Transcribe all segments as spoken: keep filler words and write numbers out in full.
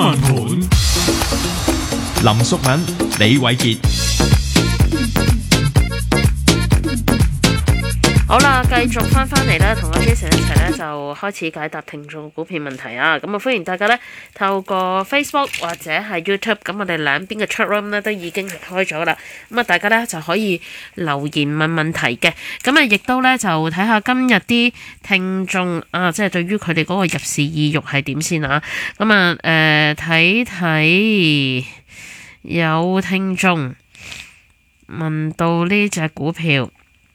飯盤，林淑敏、李偉傑。 好啦，繼續翻返嚟咧，同阿 Jason 一齊咧就開始解答聽眾股票問題啊！咁啊，歡迎大家咧透過 Facebook 或者係 YouTube，咁我哋兩邊嘅 chat room 咧都已經係開咗啦。咁啊，大家咧就可以留言問問題嘅。咁啊，亦都咧就睇下今日啲聽眾啊，即係對於佢哋嗰個入市意欲係點先啊！咁啊，誒睇睇有聽眾問到呢隻股票。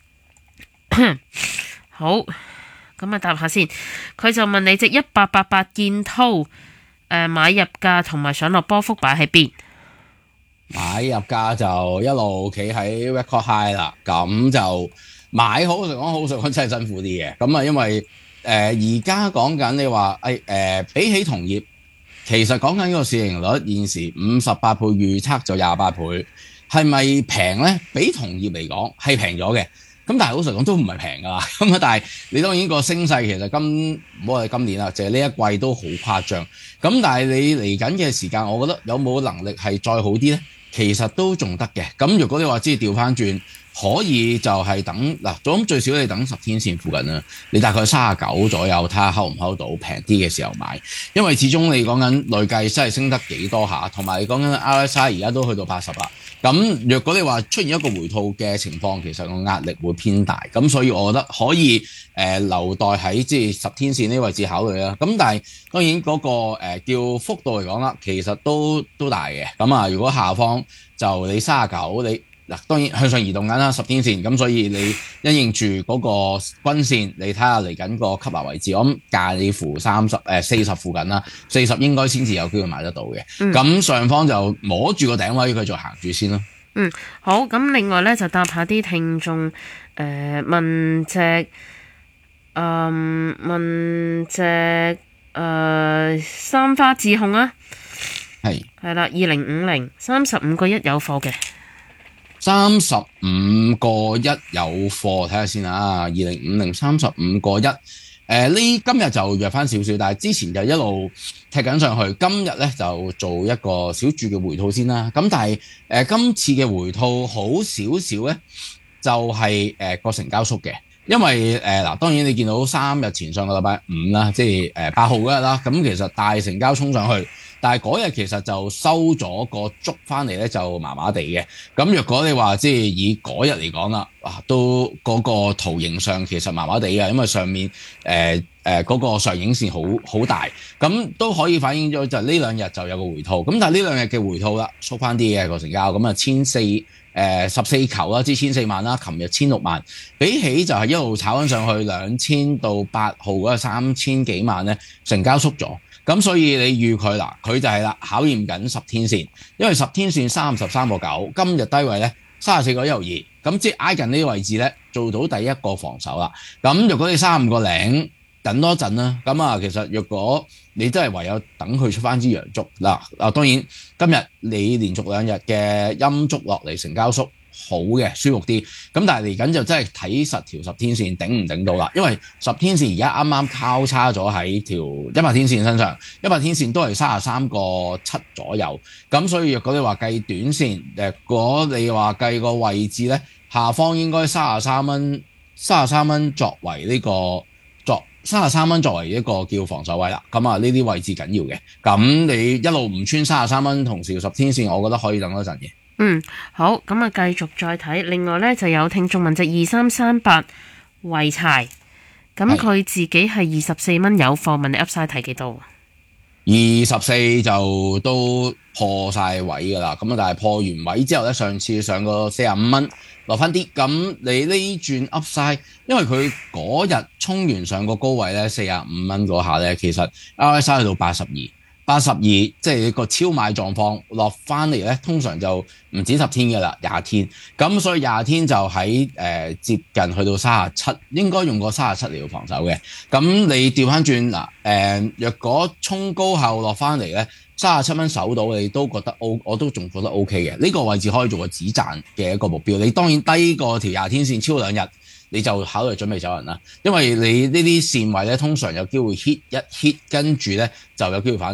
好，咁啊答下先。佢就問你隻一八八八建滔誒買入價同埋上落波幅擺喺邊？ 買入價就一路企喺 record high 啦，咁就買好嚟講，好實講真係辛苦啲嘅。咁啊，因為誒而家講緊你話誒誒比起同業，其實講緊呢個市盈率現時五十八倍，預測就廿八倍，係咪平咧？比同業嚟講係平咗嘅。咁但係老實講都唔係平㗎啦，咁啊但係你當然個升勢其實今唔好話今年啦，就係呢一季都好誇張。咁但係你嚟緊嘅時間，我覺得有冇能力係再好啲咧？其實都仲得嘅。咁如果你話即係調翻轉，可以就係等嗱，咁最少你等十天線附近啦，你大概三十九左右，睇下睺唔睺到平啲嘅時候買。因為始終你講緊累計真係升得幾多下，同埋你講緊 R S I 而家都去到八十啦。咁若果你話出現一個回吐嘅情況，其實個壓力會偏大，咁所以我覺得可以誒、呃、留待喺即係十天線呢位置考慮啦。咁但係當然嗰、那個、呃、叫幅度嚟講啦，其實都都大嘅。咁啊，如果下方就你三十九，你嗱當然向上移動緊啦，十天線，咁所以你因應住嗰個均線，你睇下嚟緊個吸納位置，我諗介乎三十誒四十附近啦，四十應該先至有機會買得到嘅。咁、嗯、上方就摸住個頂位，佢就行住先咯。 嗯，好。咁另外咧就答下啲聽眾誒、呃、問隻誒、呃、問隻誒、呃、三花智控啊，係係啦，二零五零三十五個一有貨嘅。 三十五個一有貨，睇下先啊！二零五零三十五個一，誒呢今日就弱翻少少，但係之前就一路踢緊上去，今日咧就做一個小注嘅回吐先啦。咁但係誒、呃、今次嘅回吐好少少咧，就係誒個成交縮嘅，因為誒嗱、呃、當然你見到三日前上個禮拜五啦，即係誒八號嗰日啦，咁其實大成交衝上去。但係嗰日其實就收咗個足翻嚟咧，就麻麻地嘅。咁若果你話即係以嗰日嚟講啦，啊都嗰、嗰個圖形上其實麻麻地嘅，因為上面誒誒嗰個上影線好好大，咁都可以反映咗就呢兩日就有個回吐。咁但係呢兩日嘅回吐啦，縮翻啲嘅個成交，咁啊千四誒十四球啦，即係千四萬啦。琴日千六萬，比起就係一路炒緊上去兩千到八號嗰個三千幾萬咧，成交縮咗。咁所以你預佢嗱，佢就係啦，考驗緊十天線，因為十天線三十三個九，今日低位咧三十四個一毫二，咁即係挨近呢個位置咧，做到第一個防守啦。咁如果你三十五個零，等多陣啦。咁啊，其實若果你真係唯有等佢出翻支陽燭嗱，啊當然今日你連續兩日嘅陰燭落嚟，成交縮。好嘅，舒服啲。咁但係嚟緊就真係睇實條十天線頂唔頂到啦。因為十天線而家啱啱交叉咗喺條一百天線身上，一百天線都係三十三個七左右。咁所以若果你話計短線，誒，如果你話計個位置咧，下方應該三十三蚊，三十三蚊作為呢個作三十三蚊作為一個叫防守位啦。咁啊，呢啲位置緊要嘅。咁你一路唔穿三十三蚊，同時十天線，我覺得可以等多陣嘅。 嗯，好，咁啊，繼續再睇。另外咧，就有聽眾問隻二三三八濰柴，咁佢自己係二十四蚊有貨，問你 Upside 睇幾多？ 二十四就都破晒位噶啦，咁啊，但係破完位之後咧，上次上個四十五蚊落翻啲，咁你呢轉 Upside，因為佢嗰日衝完上個高位咧，四十五蚊嗰下咧，其實 R S I 去到八十二。八十二，即係個超買狀況落翻嚟咧，通常就唔止十天嘅啦，廿天。咁所以廿天就喺誒、呃、接近去到三十七，應該用個三十七嚟到防守嘅。咁你調翻轉嗱，誒、呃、若果衝高後落翻嚟咧，三十七蚊守到，你都覺得 O， 我都仲覺得 O K 嘅。呢、這個位置可以做個止賺嘅一個目標。你當然低過條廿天線超兩日，你就考慮準備走人啦。因為你呢啲線位咧，通常有機會 hit 一 hit，跟住咧就有機會反。